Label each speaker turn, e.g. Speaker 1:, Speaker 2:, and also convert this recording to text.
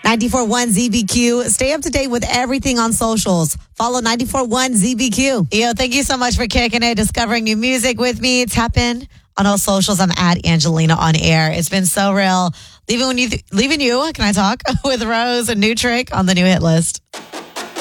Speaker 1: 94.1 ZBQ. Stay up to date with everything on socials. Follow 94.1 ZBQ. Yo, thank you so much for kicking it, discovering new music with me. Tap in on all socials. I'm at Angelina on air. It's been so real. Leaving you, can I talk? With Rose and New Trick on the new hit list.